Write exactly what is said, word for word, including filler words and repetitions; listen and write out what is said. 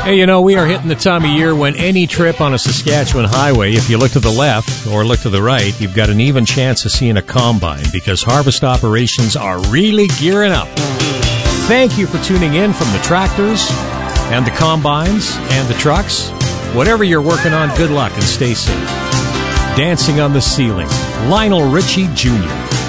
Hey, you know, we are hitting the time of year when any trip on a Saskatchewan highway, if you look to the left or look to the right, you've got an even chance of seeing a combine because harvest operations are really gearing up. Thank you for tuning in from the tractors and the combines and the trucks. Whatever you're working on, good luck and stay safe. Dancing on the Ceiling, Lionel Richie Junior